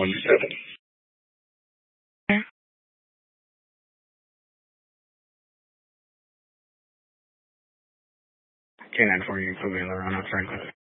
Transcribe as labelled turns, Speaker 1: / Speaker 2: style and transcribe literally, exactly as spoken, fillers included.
Speaker 1: one seven. K nine four, you can put me on the run out, Franklin.